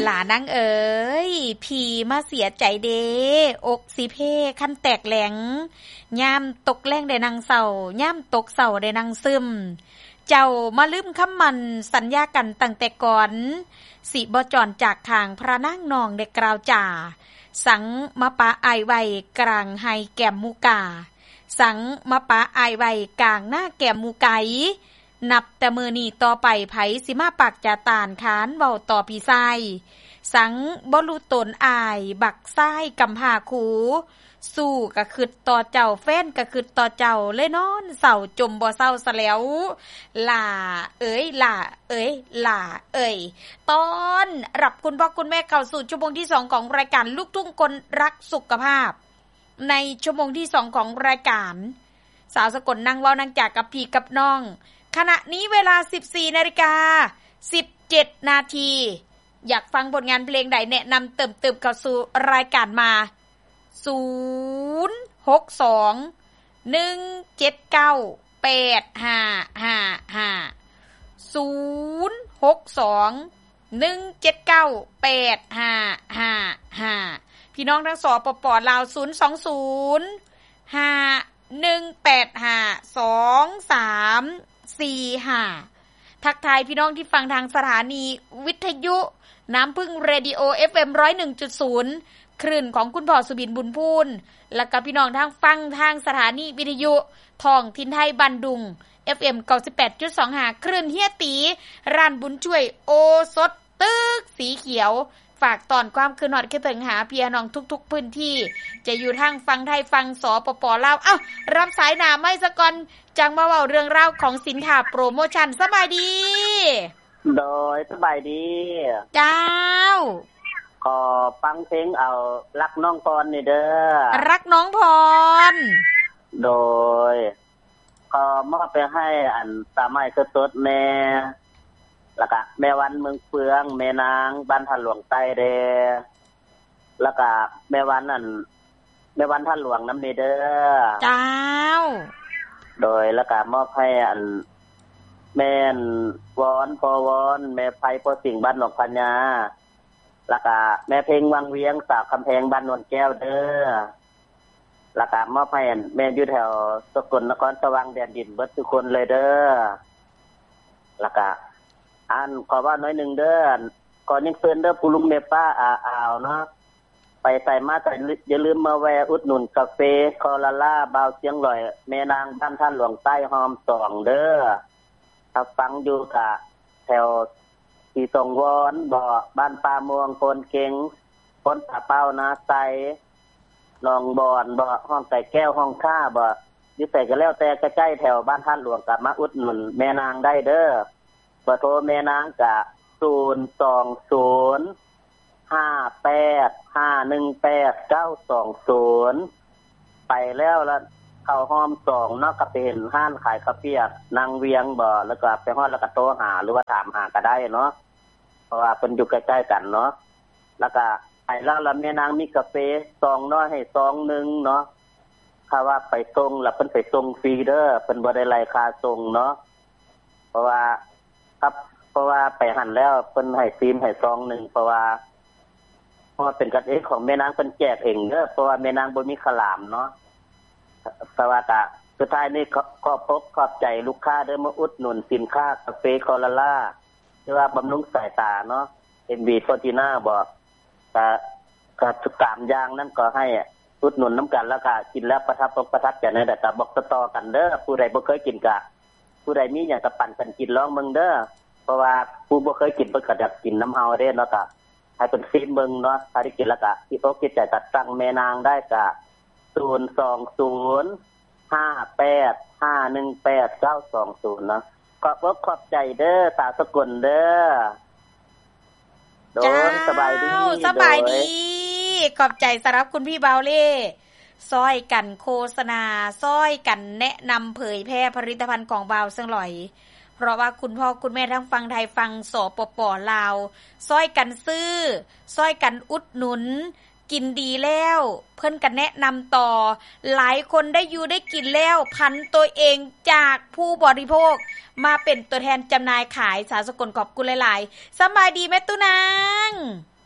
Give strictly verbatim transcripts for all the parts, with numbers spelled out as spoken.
หลานังเอ๋ยพี่มาเสียใจเด้อกสิเพคันแตกแหลงยามตกแรงได้นั่งเศร้ายามตกเศร้าได้นั่งซึมเจ้ามาลืมคำมันสัญญากันตั้งแต่ก่อนสิบ่จรจากทางพระนางนองได้กล่าวจ่าสังมาปะอายไว้กลางไฮแก้มมูกาสังมาปะอายไว้กลางหน้าแก้มมูไกนับแต่มือนี้ต่อไปไผสิมาปากจะตานขานเว้าต่อพี่ชายสังบ่รู้ตนอายบักซ้ายกำพาคูสู้ก็คิดต่อเจ้าแฟนก็คิดต่อเจ้าเลยนอนเศร้าจมบ่เศร้าซะแล้วล่าเอ้ยล่าเอ้ยล่าเอ้ยตอนรับคุณพ่อคุณแม่เข้าสู่ชั่วโมงที่สองของรายการลูกทุ่งคนรักสุขภาพในชั่วโมงที่สองของรายการสาวสกลนั่งเว้านั่งจากกับพี่กับน้องขณะนี้เวลา สิบสี่นาฬิกาสิบเจ็ดนาทีอยากฟังผลงานเพลงใดแนะนำเติมๆเข้าสู่รายการมาศูนย์ หก สอง หนึ่ง เจ็ด เก้า แปด ห้า ห้า ห้า ศูนย์ หก สอง หนึ่ง เจ็ด เก้า แปด ห้า ห้า ห้าพี่น้องทั้งสปป.ลาวศูนย์ สอง ศูนย์ ห้า หนึ่ง แปด ห้า สอง สาม สี่ ห้าทักทายพี่น้องที่ฟังทางสถานีวิทยุน้ำพึ่งเรดิโอ เอฟ เอ็ม หนึ่งศูนย์ หนึ่งจุดศูนย์ คลื่นของคุณพ่อสุบินบุญพูนและก็พี่น้องทางฟังทางสถานีวิทยุท้องถิ่นไทยบันดุง เอฟ เอ็ม เก้าสิบแปดจุดสองห้า คลื่นเฮียตีร้านบุญช่วยโอสถตึกสีเขียวฝากตอนความคืนฮอดคิดถึงหาพี่น้องทุกๆพื้นที่จะอยู่ทางฟังไทยฟังสปป.ลาวเอ้ารับสายหน้าไม้ซะก่อนจังมาเว้าเรื่องราวของสินค้าโปรโมชั่นสบายดีโดยสบายดีเจ้าขอฟังเพลงเอารักน้องพรนี่เด้อรักน้องพรโดยก็มอบไปให้อันตาไม้สดๆแม่แล้วก็แม่วันเมืองเฟืองแม่นางบ้านท่าหลวงใต้เด้อแล้วก็แม่วันนั่นแม่วันท่าหลวงนำนี่เด้อเจ้าโดยแล้วก็มอบให้อันแม่นวอนพอวอนแม่ไผพอสิ่งบ้านหนองพัญญาแล้วก็แม่เพลงวังเวียงสาวคำแพงบ้านนวลแก้วเด้อแล้วก็มอบให้แม่อยู่แถวสกลนครสว่างแดนดินเบิดทุกคนเลยเด้อแล้วก็อันขอว่าน้อยหนึ่งเด้อก่อนยังเฟินเด้อผู้ลุงแม่ป้าอาอาวเนาะไปใส่มาแต่อย่าลืมมาแวะอุดหนุนกาแฟคอลาล่าบาวเสียงลอยแม่นางบ้านท่านหลวงใต้หอมสองเด้อถ้าฟังอยู่กะแถวที่ตรงวอนบ่บ้านปลาม่วงโพนเก่งพ้นตาเป้านาไซหนองบอนบ่ห้องไก่แก้วห้องค่าบ่อยู่ใส่ก็แล้วแต่ใกล้ๆแถวบ้านท่านหลวงก็มาอุดหนุนแม่นางได้เด้อเบอร์โทรแม่นางกะศูนย์ สอง ศูนย์ ห้า แปด ห้า หนึ่ง แปด เก้า สอง ศูนย์ไปแล้วแล้วเข้าห้อมสองเนาะก็เป็นห้านขายข้าวเปียกนางเวียงบ่แล้วก็ไปฮอดแล้วก็โทรหาหรือว่าถามหาก็ได้เนาะเพราะว่าเพิ่นอยู่ใกล้ๆกันเนาะแล้วก็ไอ้แล้วแล้วแม่นางมีกาแฟซองน้อยให้ซองนึงเนาะถ้าว่าไปส่งแล้วเพิ่นไปส่งฟรีเด้อเพิ่นบ่ได้ไล่ค่าส่งเนาะเพราะว่าครับเพราะว่าไปหั่นแล้วเพิ่นให้ซีมให้ซองนึงเพราะว่าเพราะว่าเป็นกันเองของแม่นางเพิ่นแจกเองเด้อเพราะว่าแม่นางบ่มีขลามเนาะแต่ว่าก็สุดท้ายนี่ขอพบขอบใจลูกค้าเด้อมาอุดหนุนสินค้ากาแฟคอลาล่าหรือว่าบำรุงสายตาเนาะ เอ็ม วี Fortina บ่ก็ก็ทุกสามอย่างนั้นก็ให้อุดหนุนน้ำกันแล้วก็กินแล้วประทับอกประทับใจในแต่บอกต่อๆกันเด้อผู้ใดบ่เคยกินก็ผู้ใดมีหยังก็ปั่นกันกินลองเบิ่งเด้อเพราะว่าผู้บ่เคยกินเพิ่นก็อยากกินน้ำเฮาเด้เนาะก็ให้เพิ่นซิมเบิ่งเนาะถ้าได้กินแล้วก็คิดอกคิดใจตัดสั่งแม่นางได้ก็ศูนย์ สอง ศูนย์ ห้า แปด ห้า หนึ่ง แปด เก้า สอง ศูนย์เนาะขอบอกขอบใจเด้อสาวสกลเด้อโดยสบายดีสบายดีขอบใจสำหรับคุณพี่เบาเล่ซ้อยกันโฆษณาซ้อยกันแนะนำเผยแพร่ผลิตภัณฑ์ของเบาเซิงหลอยเพราะว่าคุณพ่อคุณแม่ทั้งฟังไทยฟังสปป.ลาวซ้อยกันซื้อซ้อยกันอุดหนุนกินดีแล้วเพิ่นก็แนะนำต่อหลายคนได้อยู่ได้กินแล้วพันตัวเองจากผู้บริโภคมาเป็นตัวแทนจำหน่ายขายสาวสกลขอบคุณหลายๆสบายดีแม่ตุนาง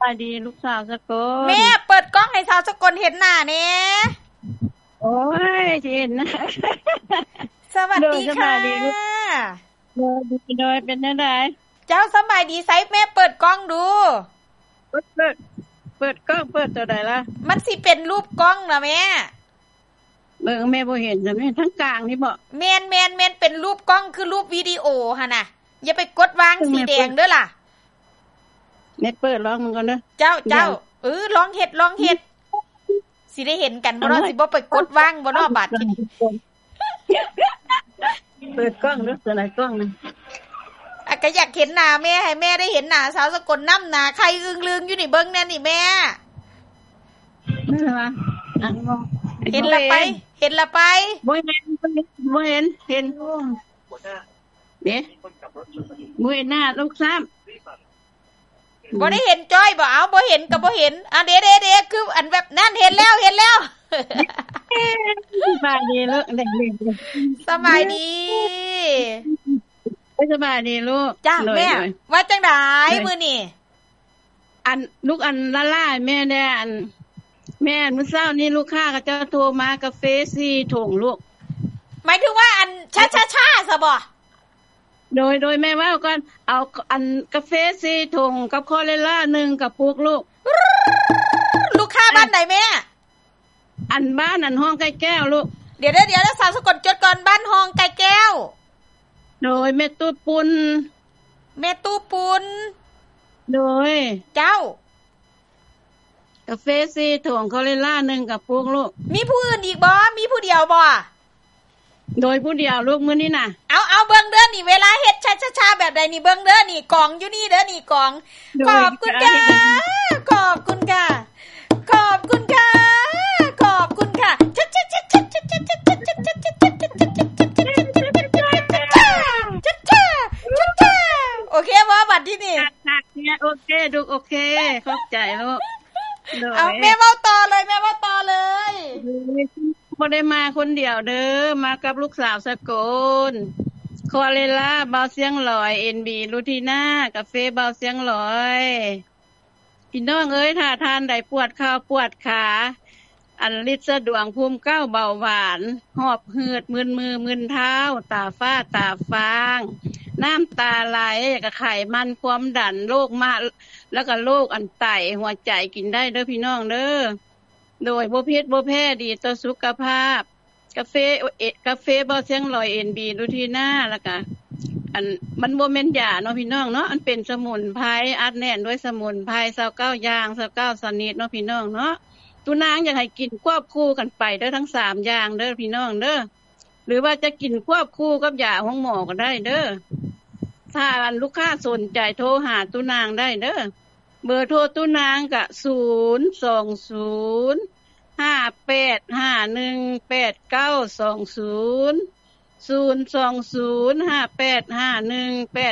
ายดีลูกสาวสกลแม่เปิดกล้องให้สาวสกลเห็นหน้าแน่โอ้ยเห็นนะสวัสดีค่ะโดยดีโดยเป็นจังได๋เจ้าสบายดีไสแม่เปิดกล้องดูเปิดเปิดเปิดกล้องเปิดตัวใดล่ะมันสิเป็นรูปกล้องล่ะแม่เบิ่งแม่บ่เห็นจังได๋ทั้งกลางนี่บ่แม่นๆๆเป็นรูปกล้องคือรูปวิดีโอหั่นน่ะอย่าไปกดวางสีแดงเด้อล่ะแม่เปิดลองมันก่อนเด้อเจ้าเจ้าเออลองเฮ็ดลองเฮ็ดสิได้เห็นกันบ่เนาะสิบ่ไปกดวางบ่เนาะบาดทีนี้เปิดกล้องเด้อตัวไหนกล้องนึงอ่ะก็อยากเห็นหน้าแม่ให้แม่ได้เห็นหน้าสาวสกลนำหน้าใครอึ้งลึงอยู่นี่เบิ่งแน่นี่แม่นั่นล่ะเห็นละไปเห็นละไปบ่เห็นบ่เห็นเห็นเด้บ่เห็นหน้าลูกซ้ำบ่ได้เห็นจ้อยบ่เอาบ่เห็นก็บ่เห็นอ่ะเด้ๆๆคืออันแบบนั้นเห็นแล้วเห็นแล้วสบายดีลูกเด็กๆสบายดีสบายดีลูกจ้าแม่ว่าจังได๋มื้อนี้อันลูกอันละลายแม่แน่อันแม่มื้อเช้านี้ลูกค้าก็จะโทรมากาแฟสี่ถุงลูกหมายถึงว่าอันช้าๆๆซะบ่โดยโดยแม่ว่าก่อนเอาอันกาแฟสี่ถุงกับคอเลล่าหนึ่งกับปุกลูกลูกค้าบ้านใดแม่อันบ้านอันห้องไก่แก้วลูกเดี๋ยวๆเดี๋ยวสาวสกลจดก่อนบ้านห้องไก่แก้วโดยแม่ตู้ปุนแม่ตู้ปุนโดยเจ้ากาแฟสี่ถุงคอเลล่าหนึ่งกับปุกลูกมีผู้อื่นอีกบ่มีผู้เดียวบ่โดยผู้เดียวลูกมื้อนี้น่ะเอาเอาเบิ่งเด้อนี่เวลาเฮ็ดช้าๆๆแบบใดนี่เบิ่งเด้อนี่กองอยู่นี่เด้อนี่กองขอบคุณค่ะขอบคุณค่ะขอบคุณค่ะขอบคุณค่ะโอเคบ่บัดที่นี่ๆโอเคลูกโอเคเข้าใจลูกเอาแม่เว้าต่อเลยแม่เว้าต่อเลยบ่ได้มาคนเดียวเด้อมากับลูกสาวสกลคอเลล่าเบาเสียงลอย เอ็น บี ลูทีน่ากาแฟเบาเสียงลอยพี่น้องเอ้ยถ้าทานได้ปวดเข่าปวดขาอันฤทธิ์สะดวงภูมิเก้าเบาหวานหอบหืดมึนมือมึนเท้าตาฟ้าตาฟางน้ำตาไหลกะไขมันความดันโรคมะแล้วก็โรคอันไตหัวใจกินได้เด้อพี่น้องเด้อโดยบ่พิษบ่แพ้ดีต่อสุขภาพกาแฟกาแฟบ่เสียงลอย เอ็น บี ลูทีน่าแล้วก็อันมันบ่แม่นยาเนาะพี่น้องเนาะอันเป็นสมุนไพรอัดแน่นด้วยสมุนไพรยี่สิบเก้าอย่างยี่สิบเก้าชนิดเนาะพี่น้องเนาะตุนางอยากให้กินควบคู่กันไปเด้อทั้งสามอย่างเด้อพี่น้องเด้อหรือว่าจะกินควบคู่กับยาของหมอก็ได้เด้อถ้าอันลูกค้าสนใจโทรหาตุนางได้เด้อเบอร์โทรตุนางก็ศูนย์ สอง ศูนย์ ห้า แปด ห้า หนึ่ง แปด เก้า สอง ศูนย์ ศูนย์ สอง ศูนย์ ห้า แปด ห้า หนึ่ง แปด